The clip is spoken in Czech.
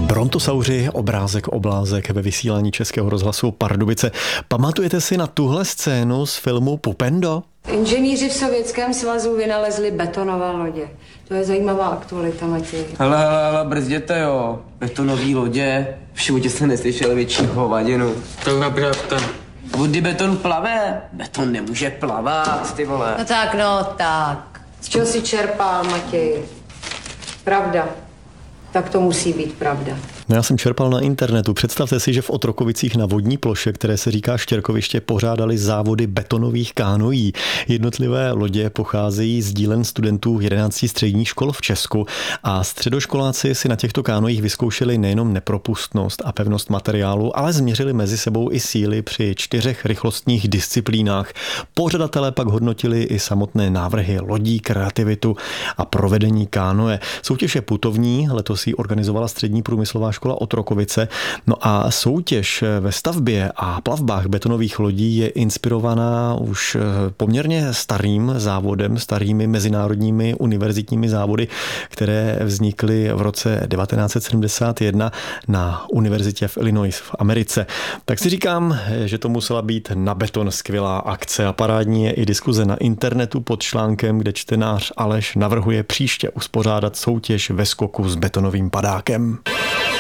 Brontosauři, obrázek, oblázek ve vysílání Českého rozhlasu Pardubice. Pamatujete si na tuhle scénu z filmu Pupendo? Inženýři v Sovětském svazu vynalezli betonové lodě. To je zajímavá aktualita, Matěj. Hele, brzděte, jo. Betonový lodě. V životě jsem neslyšel větší hovadinu. To je pravda. Kdy beton plave? Beton nemůže plavat, ty vole. No tak. Z čeho si čerpal, Matěj? Pravda. Tak to musí být pravda. No já jsem čerpal na internetu. Představte si, že v Otrokovicích na vodní ploše, které se říká Štěrkoviště, pořádali závody betonových kánoí. Jednotlivé lodě pocházejí z dílen studentů 11 středních škol v Česku a středoškoláci si na těchto kánojích vyzkoušeli nejenom nepropustnost a pevnost materiálu, ale změřili mezi sebou i síly při 4 rychlostních disciplínách. Pořadatelé pak hodnotili i samotné návrhy lodí, kreativitu a provedení kánoe. Soutěž je putovní, letos ji organizovala Střední průmyslová škola Otrokovice. No a soutěž ve stavbě a plavbách betonových lodí je inspirovaná už poměrně starým závodem, starými mezinárodními univerzitními závody, které vznikly v roce 1971 na univerzitě v Illinois v Americe. Tak si říkám, že to musela být na beton skvělá akce a parádní je i diskuze na internetu pod článkem, kde čtenář Aleš navrhuje příště uspořádat soutěž ve skoku s betonovým padákem.